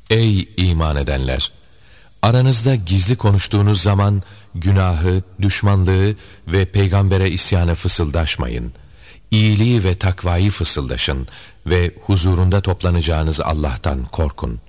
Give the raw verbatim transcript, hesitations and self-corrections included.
Ey iman edenler! Aranızda gizli konuştuğunuz zaman günahı, düşmanlığı ve peygambere isyanı fısıldaşmayın. İyiliği ve takvayı fısıldaşın ve huzurunda toplanacağınız Allah'tan korkun.